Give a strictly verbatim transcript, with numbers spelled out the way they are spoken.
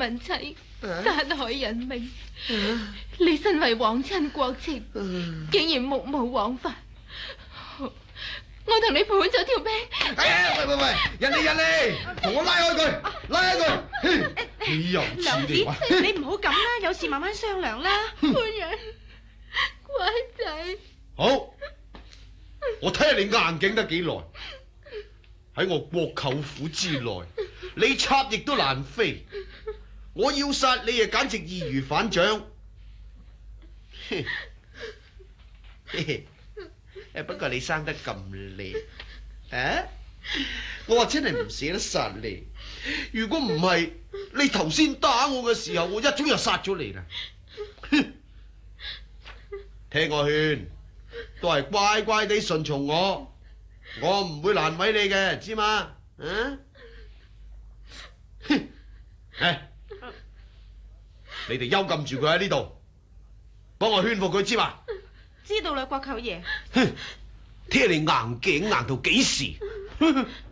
民妻，殺害人命。你身為皇親國戚，竟然目無王法。我同你判咗條命。 哎呀，喂喂喂，人哋人哋，同我拉開佢，拉開佢。你又娘子，你唔好咁啦，有事慢慢商量啦。 夫人，乖仔。 好，我睇下你硬頸得幾耐。喺我國舅府之內，你插翼都難飛。我要殺你啊，簡直易如反掌。誒，不過你生得咁靚，啊！我話真係唔捨得殺你。如果唔係，你頭先打我嘅時候，我一早就殺咗你啦。聽我勸，都係乖乖地順從我，我唔會難為你嘅，知嘛？啊！誒，你哋幽禁住佢喺呢度，幫我勸服佢，知嘛？ 知道啦，國舅爺。 哼，聽你硬頸硬到幾時？